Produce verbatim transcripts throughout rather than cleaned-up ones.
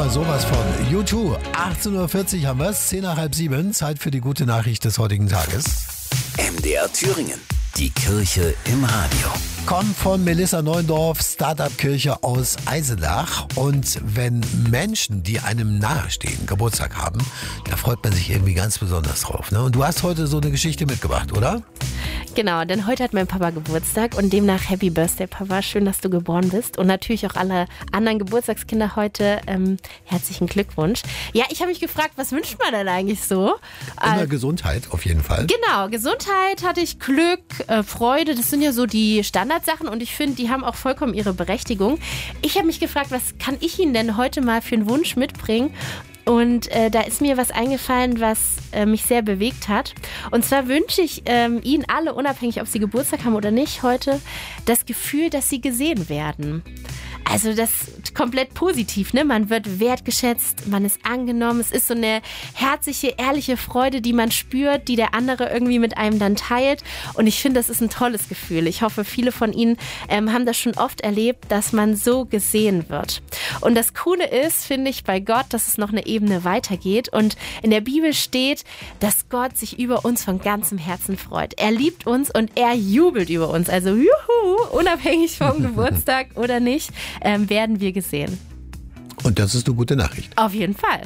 sowas von. U zwei, achtzehn Uhr vierzig haben wir es, zehn nach halb sieben. Zeit für die gute Nachricht des heutigen Tages. M D R Thüringen, die Kirche im Radio. Kommt von Melissa Neundorf, Start-up-Kirche aus Eisenach. Und wenn Menschen, die einem nahestehen, Geburtstag haben, da freut man sich irgendwie ganz besonders drauf. Ne? Und du hast heute so eine Geschichte mitgebracht, oder? Genau, denn heute hat mein Papa Geburtstag und demnach Happy Birthday, Papa. Schön, dass du geboren bist. Und natürlich auch alle anderen Geburtstagskinder heute ähm, herzlichen Glückwunsch. Ja, ich habe mich gefragt, was wünscht man denn eigentlich so? Immer äh, Gesundheit, auf jeden Fall. Genau, Gesundheit hatte ich, Glück, äh, Freude, das sind ja so die Standardsachen und ich finde, die haben auch vollkommen ihre Berechtigung. Ich habe mich gefragt, was kann ich Ihnen denn heute mal für einen Wunsch mitbringen? Und äh, da ist mir was eingefallen, was äh, mich sehr bewegt hat. Und zwar wünsche ich ähm, Ihnen alle, unabhängig ob Sie Geburtstag haben oder nicht heute, das Gefühl, dass Sie gesehen werden. Also das komplett positiv, ne? Man wird wertgeschätzt, man ist angenommen. Es ist so eine herzliche, ehrliche Freude, die man spürt, die der andere irgendwie mit einem dann teilt. Und ich finde, das ist ein tolles Gefühl. Ich hoffe, viele von Ihnen ähm, haben das schon oft erlebt, dass man so gesehen wird. Und das Coole ist, finde ich, bei Gott, dass es noch eine Ebene weitergeht. Und in der Bibel steht, dass Gott sich über uns von ganzem Herzen freut. Er liebt uns und er jubelt über uns. Also juhu, unabhängig vom Geburtstag oder nicht. Ähm, werden wir gesehen. Und das ist eine gute Nachricht. Auf jeden Fall.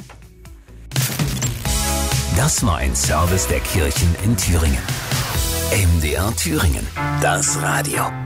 Das war ein Service der Kirchen in Thüringen. M D R Thüringen, das Radio.